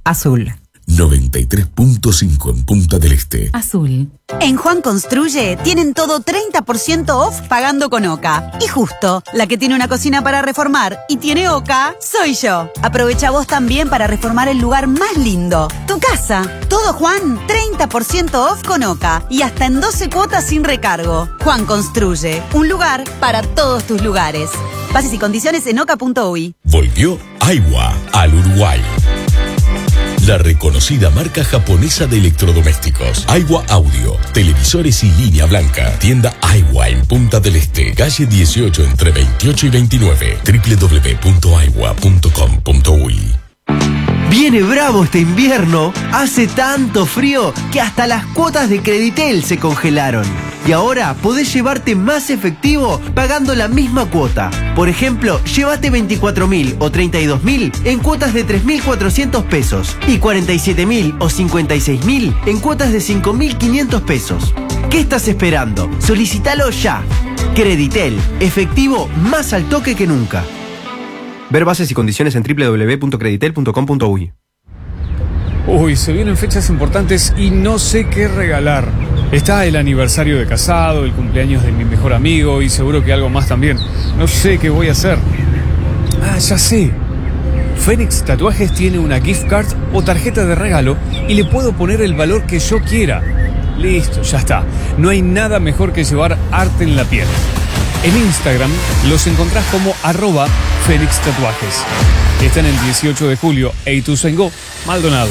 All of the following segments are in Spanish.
Azul. 93.5 en Punta del Este. Azul. En Juan Construye tienen todo 30% off pagando con OCA. Y justo, la que tiene una cocina para reformar y tiene OCA, soy yo. Aprovecha vos también para reformar el lugar más lindo, tu casa. Todo Juan, 30% off con OCA y hasta en 12 cuotas sin recargo. Juan Construye, un lugar para todos tus lugares. Bases y condiciones en oca.uy. Volvió Aiwa al Uruguay. La reconocida marca japonesa de electrodomésticos. Aiwa Audio, televisores y línea blanca. Tienda Aiwa en Punta del Este, calle 18 entre 28 y 29. www.aiwa.com.uy. Viene bravo este invierno. Hace tanto frío que hasta las cuotas de Creditel se congelaron. Y ahora podés llevarte más efectivo pagando la misma cuota. Por ejemplo, llévate 24.000 o 32.000 en cuotas de 3.400 pesos y 47.000 o 56.000 en cuotas de 5.500 pesos. ¿Qué estás esperando? Solicítalo ya. Creditel, efectivo más al toque que nunca. Ver bases y condiciones en www.creditel.com.uy. Uy, se vienen fechas importantes y no sé qué regalar. Está el aniversario de casado, el cumpleaños de mi mejor amigo y seguro que algo más también. No sé qué voy a hacer. Ah, ya sé. Fénix Tatuajes tiene una gift card o tarjeta de regalo y le puedo poner el valor que yo quiera. Listo, ya está. No hay nada mejor que llevar arte en la piel. En Instagram los encontrás como @Fénix Tatuajes. Están el 18 de julio, Ituzaingó, Maldonado.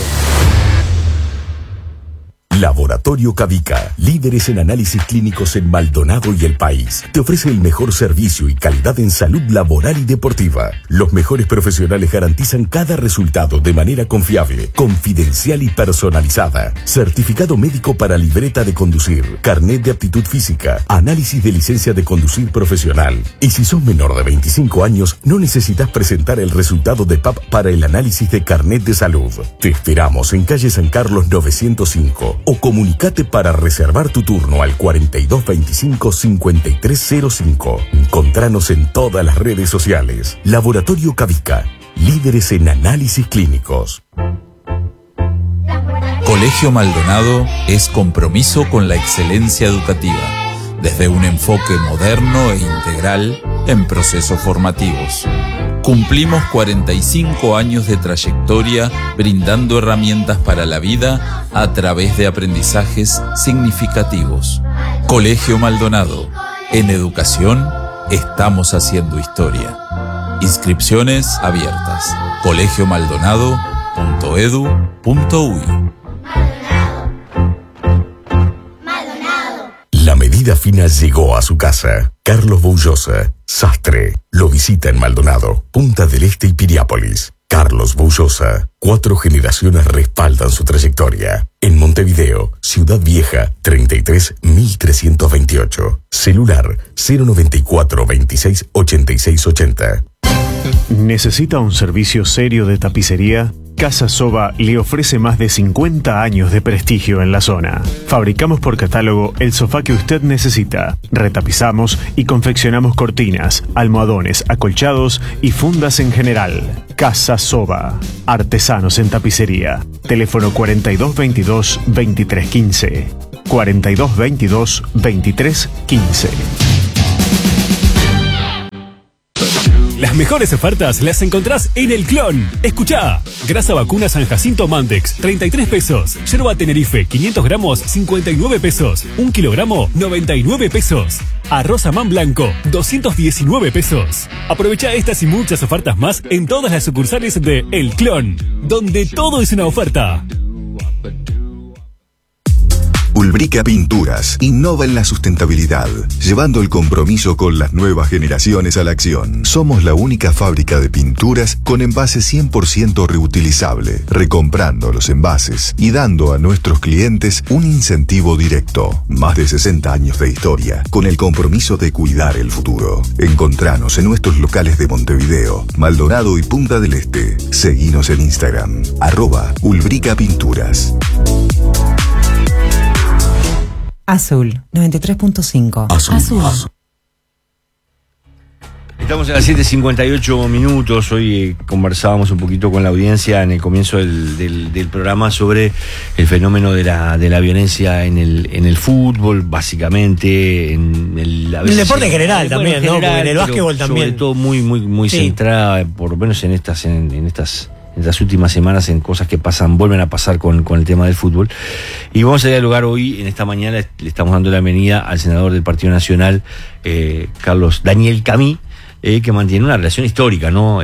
Laboratorio Cavica, líderes en análisis clínicos en Maldonado y el país. Te ofrece el mejor servicio y calidad en salud laboral y deportiva. Los mejores profesionales garantizan cada resultado de manera confiable, confidencial y personalizada. Certificado médico para libreta de conducir, carnet de aptitud física, análisis de licencia de conducir profesional. Y si sos menor de 25 años, no necesitas presentar el resultado de PAP para el análisis de carnet de salud. Te esperamos en calle San Carlos 905. O comunicate para reservar tu turno al 4225-5305. Encontranos en todas las redes sociales. Laboratorio Cavica, líderes en análisis clínicos. Colegio Maldonado es compromiso con la excelencia educativa, desde un enfoque moderno e integral en procesos formativos. Cumplimos 45 años de trayectoria brindando herramientas para la vida a través de aprendizajes significativos. Colegio Maldonado. En educación estamos haciendo historia. Inscripciones abiertas. colegiomaldonado.edu.uy. La medida fina llegó a su casa. Carlos Boullosa, sastre, lo visita en Maldonado, Punta del Este y Piriápolis. Carlos Boullosa, 4 generaciones respaldan su trayectoria. En Montevideo, Ciudad Vieja, 33.328. Celular 094 26 86 80. ¿Necesita un servicio serio de tapicería? Casa Soba le ofrece más de 50 años de prestigio en la zona. Fabricamos por catálogo el sofá que usted necesita. Retapizamos y confeccionamos cortinas, almohadones, acolchados y fundas en general. Casa Soba. Artesanos en tapicería. Teléfono 4222-2315. 4222-2315. Las mejores ofertas las encontrás en El Clon. Escuchá. Grasa vacuna San Jacinto Mandex, 33 pesos. Yerba Tenerife, 500 gramos, 59 pesos. 1 kilogramo, 99 pesos. Arroz Amán Blanco, 219 pesos. Aprovecha estas y muchas ofertas más en todas las sucursales de El Clon, donde todo es una oferta. Ulbrica Pinturas innova en la sustentabilidad, llevando el compromiso con las nuevas generaciones a la acción. Somos la única fábrica de pinturas con envase 100% reutilizable, recomprando los envases y dando a nuestros clientes un incentivo directo. Más de 60 años de historia, con el compromiso de cuidar el futuro. Encontranos en nuestros locales de Montevideo, Maldonado y Punta del Este. Seguinos en Instagram, @Ulbrica Pinturas. Azul, 93.5. Azul. Estamos a las 7:58 minutos. Hoy conversábamos un poquito con la audiencia en el comienzo del programa sobre el fenómeno de la violencia en el fútbol, básicamente, en el deporte en general también, ¿no? Porque en el básquetbol también. Sobre todo muy sí, centrada, por lo menos en estas últimas semanas, en cosas que vuelven a pasar con el tema del fútbol. Y vamos a dialogar hoy, en esta mañana, le estamos dando la bienvenida al senador del Partido Nacional, Carlos Daniel Camí, que mantiene una relación histórica, ¿no?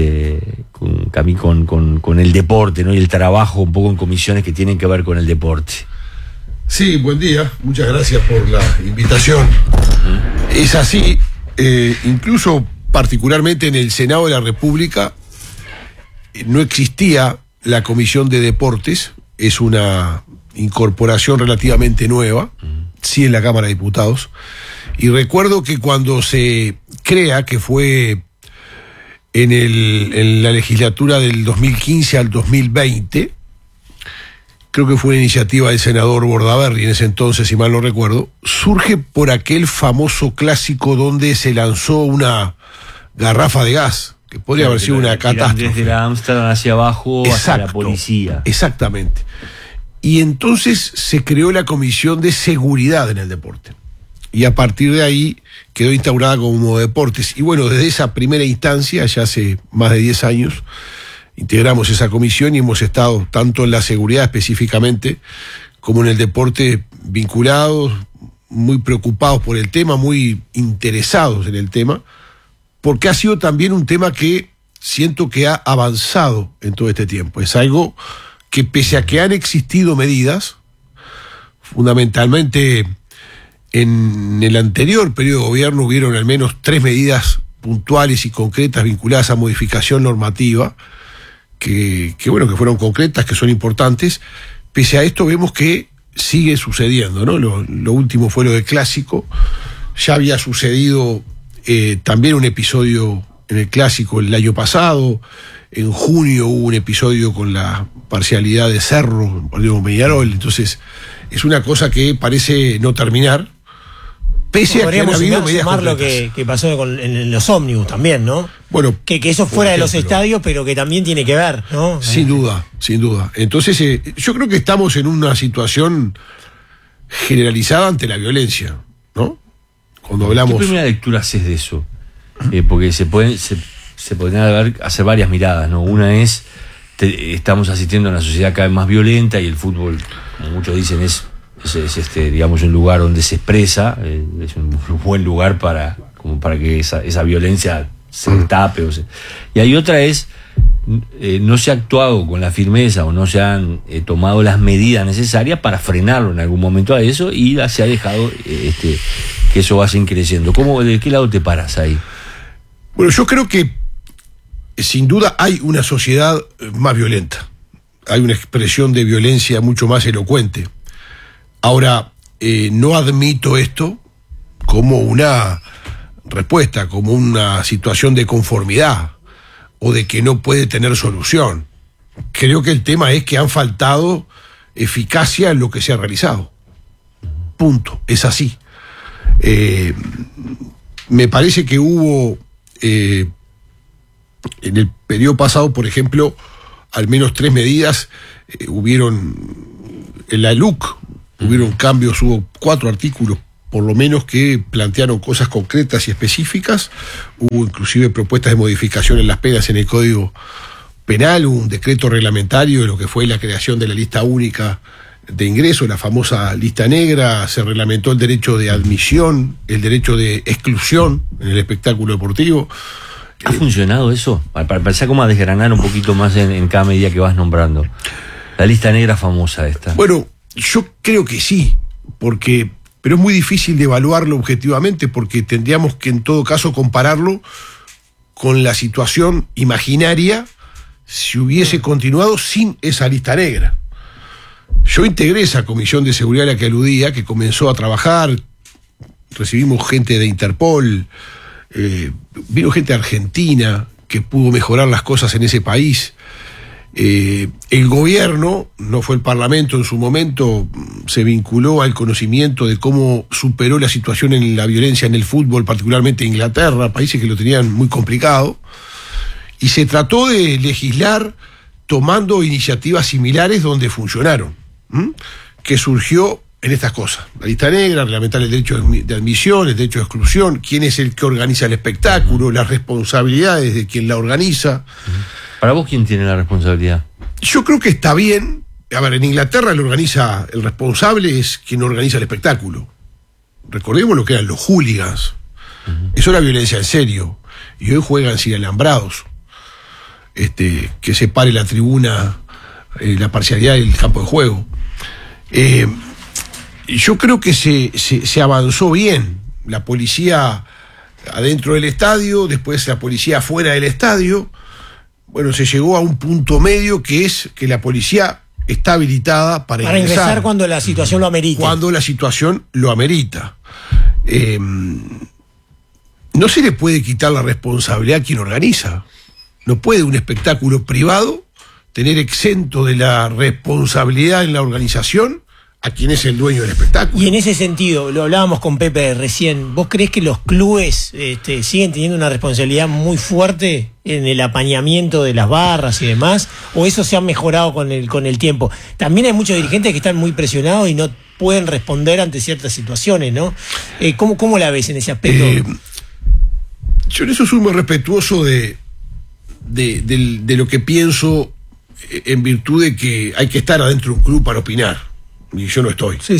Camí con el deporte, ¿no? Y el trabajo un poco en comisiones que tienen que ver con el deporte. Sí, buen día, muchas gracias por la invitación. Es así, incluso particularmente en el Senado de la República no existía la Comisión de Deportes, es una incorporación relativamente nueva, sí en la Cámara de Diputados, y recuerdo que cuando se crea, que fue en la legislatura del 2015 al 2020, creo que fue una iniciativa del senador Bordaberry en ese entonces, si mal no recuerdo, surge por aquel famoso clásico donde se lanzó una garrafa de gas, que podría haber sido una catástrofe. Desde la Amsterdam hacia abajo, hacia la policía. Exactamente. Y entonces se creó la Comisión de Seguridad en el Deporte. Y a partir de ahí quedó instaurada como Deportes. Y bueno, desde esa primera instancia, ya hace más de 10 años, integramos esa comisión y hemos estado tanto en la seguridad específicamente como en el deporte vinculados, muy preocupados por el tema, muy interesados en el tema, porque ha sido también un tema que siento que ha avanzado en todo este tiempo. Es algo que, pese a que han existido medidas, fundamentalmente en el anterior periodo de gobierno hubieron al menos 3 medidas puntuales y concretas vinculadas a modificación normativa, que fueron concretas, que son importantes. Pese a esto vemos que sigue sucediendo, ¿no? Lo último fue lo del clásico. Ya había sucedido también un episodio en el clásico el año pasado. En junio hubo un episodio con la parcialidad de Cerro, en partido con Peñarol. Entonces es una cosa que parece no terminar, pese a que han habido medidas sumar lo que pasó en los ómnibus también, ¿no? Bueno, que eso fuera de los estadios, pero que también tiene que ver, ¿no? Sin duda. Entonces yo creo que estamos en una situación generalizada ante la violencia, ¿no? Cuando hablamos... ¿Qué primera lectura haces de eso? Porque se pueden hacer varias miradas, ¿no? Una es, estamos asistiendo a una sociedad cada vez más violenta y el fútbol, como muchos dicen, es digamos, un lugar donde se expresa, es un buen lugar para que esa violencia se tape. Y hay otra es, no se ha actuado con la firmeza o no se han tomado las medidas necesarias para frenarlo en algún momento a eso, y se ha dejado que eso vaya creciendo. ¿De qué lado te paras ahí? Bueno, yo creo que sin duda hay una sociedad más violenta, hay una expresión de violencia mucho más elocuente. Ahora, no admito esto como una respuesta, como una situación de conformidad o de que no puede tener solución. Creo que el tema es que han faltado eficacia en lo que se ha realizado. Punto, es así. Me parece que hubo, en el periodo pasado, por ejemplo, al menos 3 medidas, hubieron en la LUC, hubieron cambios, hubo 4 artículos por lo menos que plantearon cosas concretas y específicas. Hubo inclusive propuestas de modificación en las penas en el Código Penal, un decreto reglamentario de lo que fue la creación de la lista única de ingreso, la famosa lista negra. Se reglamentó el derecho de admisión, el derecho de exclusión en el espectáculo deportivo. ¿Ha funcionado eso? Para empezar como a desgranar un poquito más en cada medida que vas nombrando. La lista negra famosa esta. Bueno, yo creo que sí, pero es muy difícil de evaluarlo objetivamente, porque tendríamos que en todo caso compararlo con la situación imaginaria si hubiese continuado sin esa lista negra. Yo integré esa comisión de seguridad a la que aludía, que comenzó a trabajar, recibimos gente de Interpol, vino gente de Argentina que pudo mejorar las cosas en ese país. El gobierno, no fue el Parlamento en su momento, se vinculó al conocimiento de cómo superó la situación en la violencia en el fútbol, particularmente en Inglaterra, países que lo tenían muy complicado, y se trató de legislar tomando iniciativas similares donde funcionaron, que surgió en estas cosas: la lista negra, reglamentar el derecho de admisión, el derecho de exclusión, quién es el que organiza el espectáculo, las responsabilidades de quien la organiza. ¿Para vos quién tiene la responsabilidad? Yo creo que está bien. A ver, en Inglaterra el responsable es quien organiza el espectáculo. Recordemos lo que eran los hooligans. Eso era violencia en serio. Y hoy juegan sin alambrados. Que separe la tribuna, la parcialidad del campo de juego. Yo creo que se avanzó bien. La policía adentro del estadio, después la policía fuera del estadio. Bueno, se llegó a un punto medio, que es que la policía está habilitada para ingresar cuando la situación lo amerita. Cuando la situación lo amerita. No se le puede quitar la responsabilidad a quien organiza. No puede un espectáculo privado tener exento de la responsabilidad en la organización a quien es el dueño del espectáculo. Y en ese sentido, lo hablábamos con Pepe recién, ¿vos creés que los clubes siguen teniendo una responsabilidad muy fuerte en el apañamiento de las barras y demás? ¿O eso se ha mejorado con el tiempo? También hay muchos dirigentes que están muy presionados y no pueden responder ante ciertas situaciones, ¿no? ¿Cómo la ves en ese aspecto? Yo en eso soy muy respetuoso de lo que pienso, en virtud de que hay que estar adentro de un club para opinar. Y yo no estoy. Sí.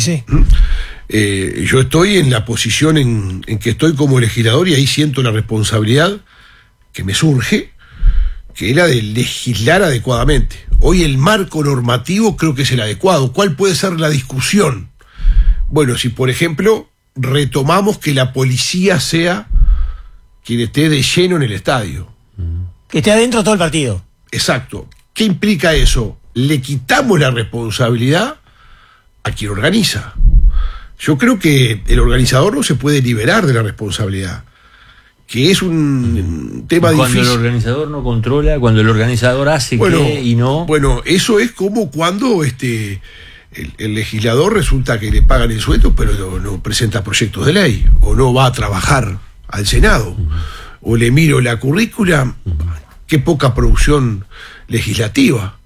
Yo estoy en la posición en que estoy como legislador, y ahí siento la responsabilidad que me surge, que era de legislar adecuadamente. Hoy el marco normativo creo que es el adecuado. ¿Cuál puede ser la discusión? Bueno, si por ejemplo retomamos que la policía sea quien esté de lleno en el estadio. Que esté adentro todo el partido. Exacto. ¿Qué implica eso? Le quitamos la responsabilidad a quien organiza. Yo creo que el organizador no se puede liberar de la responsabilidad, que es un tema difícil. Cuando el organizador no controla, cuando el organizador hace y no... Bueno, eso es como cuando el legislador resulta que le pagan el sueldo, pero no presenta proyectos de ley, o no va a trabajar al Senado, o le miro la currícula, qué poca producción legislativa.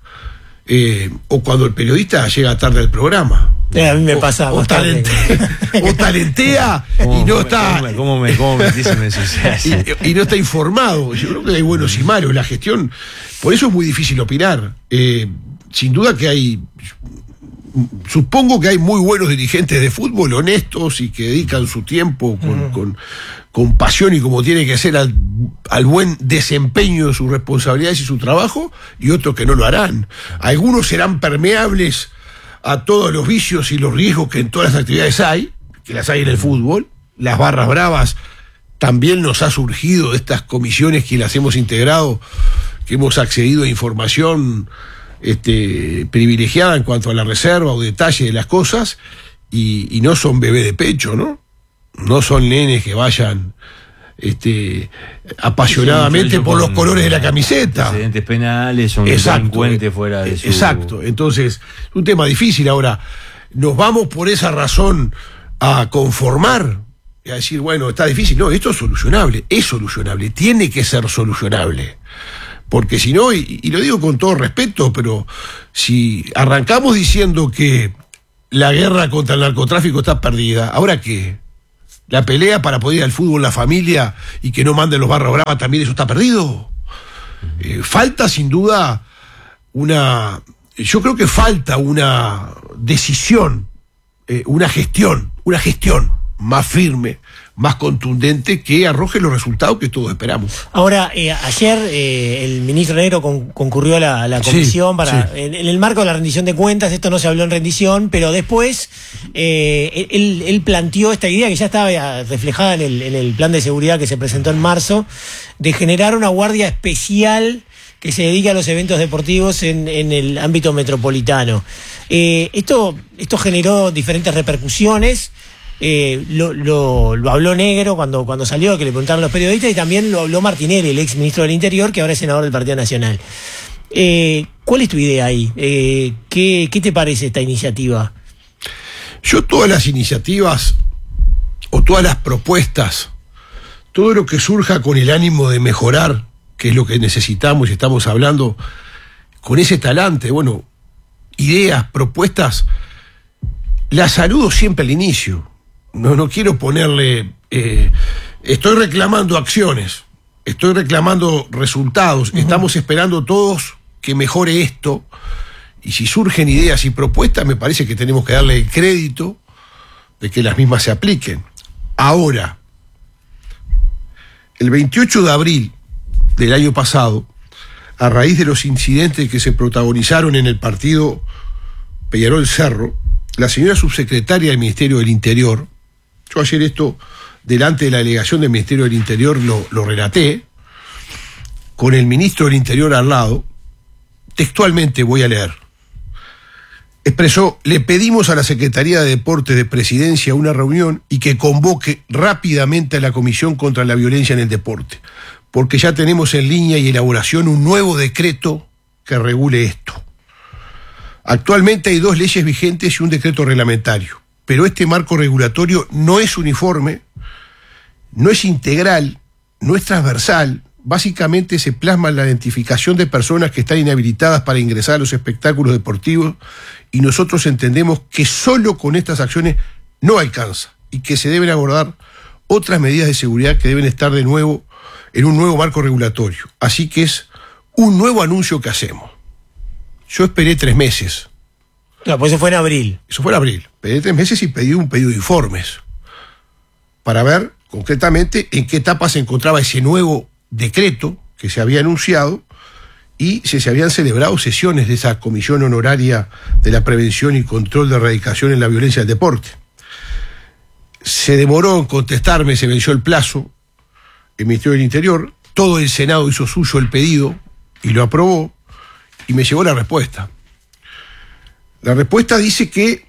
O cuando el periodista llega tarde al programa. A mí me pasa o talentea y no está. ¿Cómo me dicen eso? Y no está informado. Yo creo que hay buenos y malos. La gestión. Por eso es muy difícil opinar. Sin duda que hay. Supongo que hay muy buenos dirigentes de fútbol, honestos y que dedican su tiempo con pasión y como tiene que ser al buen desempeño de sus responsabilidades y su trabajo, y otros que no lo harán. Algunos serán permeables a todos los vicios y los riesgos que en todas las actividades hay, que las hay en el fútbol. Las barras bravas también nos ha surgido de estas comisiones que las hemos integrado, que hemos accedido a información privilegiada en cuanto a la reserva o detalle de las cosas, y no son bebé de pecho, ¿no? No son nenes que vayan apasionadamente por los colores de la camiseta. Antecedentes penales, son delincuentes fuera de su... Exacto, entonces es un tema difícil. Ahora, ¿nos vamos por esa razón a conformar y a decir, bueno, está difícil? No, esto es solucionable, tiene que ser solucionable. Porque si no, y lo digo con todo respeto, pero si arrancamos diciendo que la guerra contra el narcotráfico está perdida, ¿ahora qué? La pelea para poder ir al fútbol, la familia, y que no manden los barra brava, también eso está perdido. Falta sin duda yo creo que falta una decisión, una gestión más firme, más contundente, que arroje los resultados que todos esperamos. Ahora, ayer el ministro Negro concurrió a la comisión en el marco de la rendición de cuentas. Esto no se habló en rendición, pero después él planteó esta idea que ya estaba reflejada en el plan de seguridad que se presentó en marzo, de generar una guardia especial que se dedica a los eventos deportivos en el ámbito metropolitano. Esto generó diferentes repercusiones. Lo habló Negro cuando salió, que le preguntaron los periodistas, y también lo habló Martinelli, el ex ministro del Interior, que ahora es senador del Partido Nacional. ¿Cuál es tu idea ahí? ¿Qué te parece esta iniciativa? Yo todas las iniciativas o todas las propuestas, todo lo que surja con el ánimo de mejorar, que es lo que necesitamos y estamos hablando, con ese talante, bueno, ideas, propuestas, las saludo siempre al inicio. No quiero ponerle... estoy reclamando acciones, estoy reclamando resultados, estamos esperando todos que mejore esto, y si surgen ideas y propuestas, me parece que tenemos que darle el crédito de que las mismas se apliquen. Ahora, el 28 de abril del año pasado, a raíz de los incidentes que se protagonizaron en el partido Peñarol Cerro, la señora subsecretaria del Ministerio del Interior, yo ayer esto delante de la delegación del Ministerio del Interior lo relaté, con el ministro del Interior al lado, textualmente voy a leer. Expresó: le pedimos a la Secretaría de Deportes de Presidencia una reunión y que convoque rápidamente a la Comisión contra la Violencia en el Deporte, porque ya tenemos en línea y elaboración un nuevo decreto que regule esto. Actualmente hay 2 leyes vigentes y un decreto reglamentario, pero este marco regulatorio no es uniforme, no es integral, no es transversal. Básicamente se plasma la identificación de personas que están inhabilitadas para ingresar a los espectáculos deportivos, y nosotros entendemos que solo con estas acciones no alcanza y que se deben abordar otras medidas de seguridad que deben estar de nuevo en un nuevo marco regulatorio. Así que es un nuevo anuncio que hacemos. Yo esperé 3 meses. Claro, pues eso fue en abril. Eso fue en abril. Esperé 3 meses y pedí un pedido de informes para ver concretamente en qué etapa se encontraba ese nuevo decreto que se había anunciado y si se habían celebrado sesiones de esa Comisión Honoraria de la Prevención y Control de Erradicación en la Violencia del Deporte. Se demoró en contestarme, se venció el plazo, el Ministerio del Interior, todo el Senado hizo suyo el pedido y lo aprobó, y me llegó la respuesta. La respuesta dice que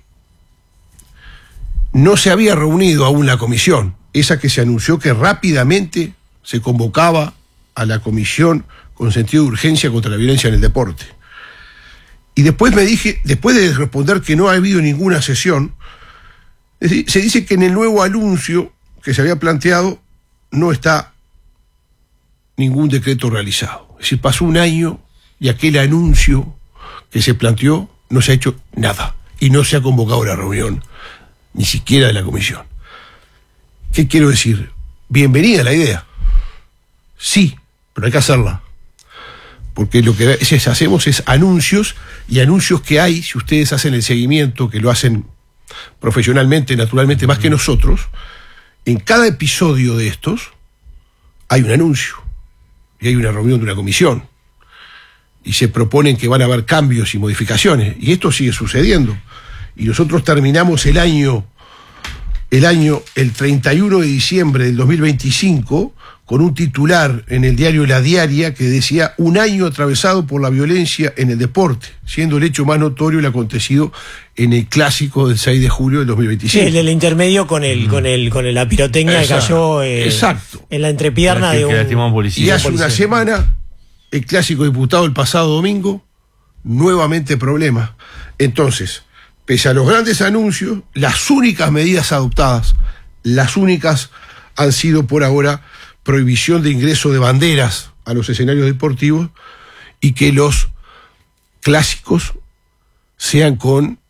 no se había reunido aún la comisión, esa que se anunció que rápidamente se convocaba a la comisión con sentido de urgencia contra la violencia en el deporte. Y después después de responder que no ha habido ninguna sesión, se dice que en el nuevo anuncio que se había planteado no está ningún decreto realizado. Es decir, pasó un año y aquel anuncio que se planteó no se ha hecho nada y no se ha convocado la reunión, ni siquiera de la comisión. ¿Qué quiero decir? Bienvenida la idea. Sí, pero hay que hacerla. Porque lo que hacemos es anuncios, y anuncios que hay, si ustedes hacen el seguimiento, que lo hacen profesionalmente, naturalmente, más que nosotros, en cada episodio de estos hay un anuncio y hay una reunión de una comisión y se proponen que van a haber cambios y modificaciones, y esto sigue sucediendo. Y nosotros terminamos el año el 31 de diciembre del 2025 con un titular en el diario La Diaria que decía: un año atravesado por la violencia en el deporte, siendo el hecho más notorio el acontecido en el clásico del 6 de julio del 2025. Sí, el del intermedio con la pirotecnia que cayó en la entrepierna de un policía. Y hace una semana, el clásico diputado el pasado domingo, nuevamente problema. Entonces, pese a los grandes anuncios, las únicas medidas adoptadas, han sido por ahora prohibición de ingreso de banderas a los escenarios deportivos y que los clásicos sean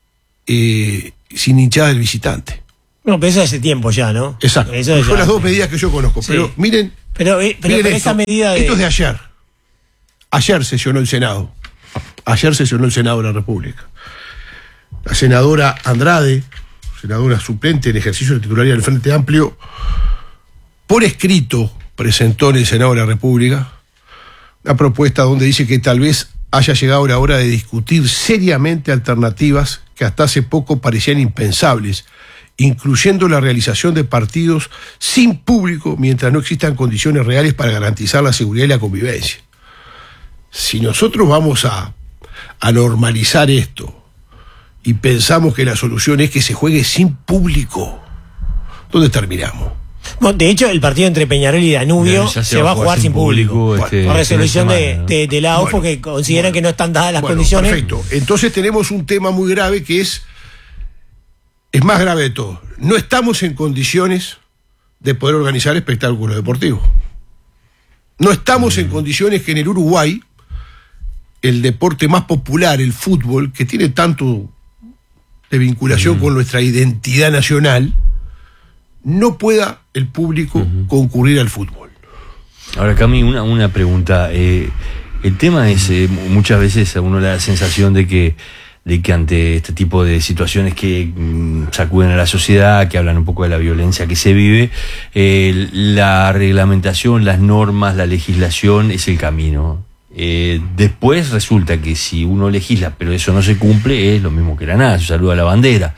sin hinchada del visitante. No, pero eso hace tiempo ya, ¿no? Exacto. Son las 2 medidas que yo conozco. Sí. Pero miren, miren esa medida esto es de ayer. Ayer sesionó el Senado. Ayer sesionó el Senado de la República. La senadora Andrade, senadora suplente en ejercicio de titularidad del Frente Amplio, por escrito presentó en el Senado de la República una propuesta donde dice que tal vez haya llegado la hora de discutir seriamente alternativas que hasta hace poco parecían impensables, incluyendo la realización de partidos sin público mientras no existan condiciones reales para garantizar la seguridad y la convivencia. Si nosotros vamos a normalizar esto y pensamos que la solución es que se juegue sin público, ¿dónde terminamos? Bueno, de hecho, el partido entre Peñarol y Danubio se va a jugar sin público. Por resolución de la AUF, porque consideran que no están dadas las condiciones. Perfecto. Entonces tenemos un tema muy grave que es más grave de todo. No estamos en condiciones de poder organizar espectáculos deportivos. No estamos en condiciones que en el Uruguay, el deporte más popular, el fútbol, que tiene tanto de vinculación con nuestra identidad nacional, no pueda el público concurrir al fútbol. Ahora, Cami, una pregunta. El tema es, muchas veces a uno le da la sensación de que ante este tipo de situaciones que sacuden a la sociedad, que hablan un poco de la violencia que se vive, la reglamentación, las normas, la legislación es el camino. Después resulta que si uno legisla pero eso no se cumple, es lo mismo que la nada, se saluda a la bandera.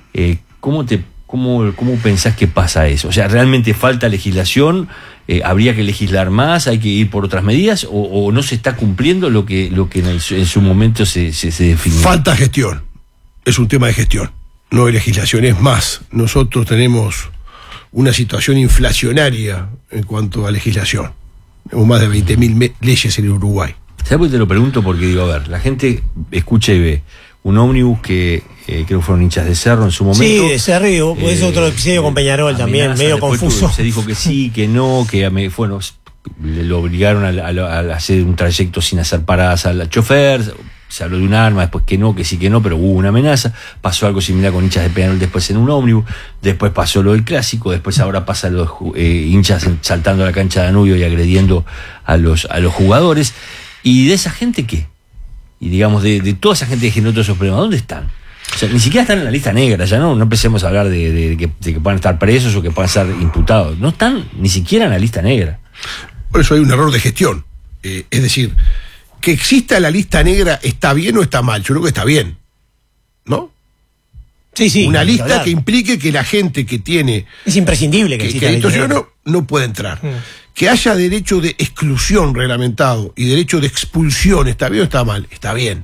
¿Cómo pensás que pasa eso? O sea, ¿realmente falta legislación? ¿Habría que legislar más? ¿Hay que ir por otras medidas? ¿O no se está cumpliendo lo que en su momento se definió? Falta gestión. Es un tema de gestión, no de legislación. Es más, nosotros tenemos una situación inflacionaria en cuanto a legislación. Tenemos más de 20.000 leyes en el Uruguay. ¿Sabes por qué te lo pregunto? Porque digo, a ver, la gente escucha y ve un ómnibus que creo que fueron hinchas de Cerro en su momento. Sí, de Cerro, pues otro episodio con Peñarol también, medio confuso. Se dijo que sí, que no, que bueno, lo obligaron a hacer un trayecto sin hacer paradas al chofer, se habló de un arma, después que no, que sí, que no, pero hubo una amenaza. Pasó algo similar con hinchas de Peñarol después en un ómnibus, después pasó lo del clásico, después ahora pasa los hinchas saltando a la cancha de Danubio y agrediendo a los jugadores. ¿Y de esa gente qué? Y digamos, de toda esa gente que generó todos esos problemas, ¿dónde están? O sea, ni siquiera están en la lista negra, ya no empecemos a hablar de que puedan estar presos o que puedan ser imputados. No están ni siquiera en la lista negra. Por eso hay un error de gestión. Es decir, que exista la lista negra, ¿está bien o está mal? Yo creo que está bien, ¿no? Sí. Una lista que implique que la gente que tiene... Es imprescindible que exista. Que no puede entrar. Que haya derecho de exclusión reglamentado y derecho de expulsión, ¿está bien o está mal? Está bien.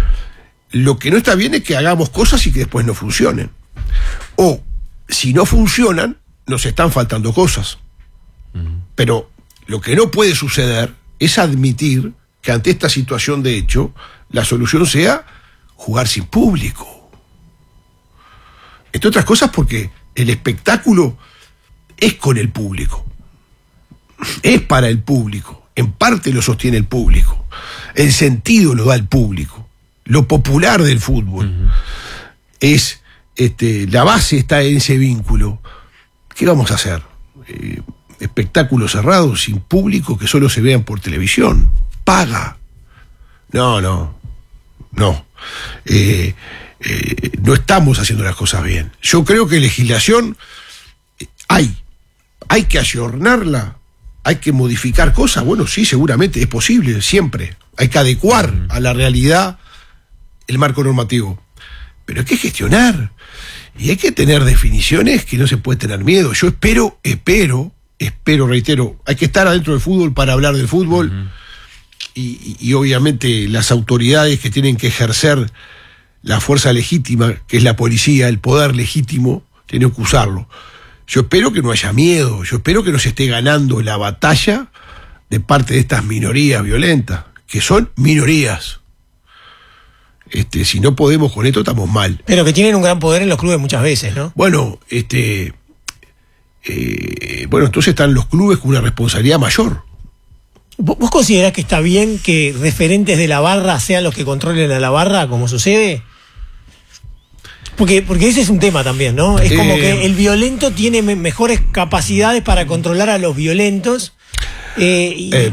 Lo que no está bien es que hagamos cosas y que después no funcionen. O, si no funcionan, nos están faltando cosas. Pero lo que no puede suceder es admitir que ante esta situación de hecho, la solución sea jugar sin público. Entre otras cosas porque el espectáculo es con el público. Es para el público. En parte lo sostiene el público. El sentido lo da el público. Lo popular del fútbol es la base está en ese vínculo. ¿Qué vamos a hacer? Espectáculos cerrados sin público que solo se vean por televisión. Paga. No. No estamos haciendo las cosas bien. Yo creo que legislación hay que ayornarla, hay que modificar cosas. Bueno, sí, seguramente es posible, siempre. Hay que adecuar a la realidad el marco normativo. Pero hay que gestionar. Y hay que tener definiciones que no se puede tener miedo. Yo espero, reitero, hay que estar adentro del fútbol para hablar del fútbol. Y obviamente las autoridades que tienen que ejercer la fuerza legítima, que es la policía, el poder legítimo, tienen que usarlo. Yo espero que no haya miedo, yo espero que no se esté ganando la batalla de parte de estas minorías violentas, que son minorías. Si no podemos con esto, estamos mal. Pero que tienen un gran poder en los clubes muchas veces, ¿no? Bueno, entonces están los clubes con una responsabilidad mayor. ¿Vos considerás que está bien que referentes de la barra sean los que controlen a la barra, como sucede? Porque ese es un tema también, ¿no? Es como que el violento tiene mejores capacidades para controlar a los violentos.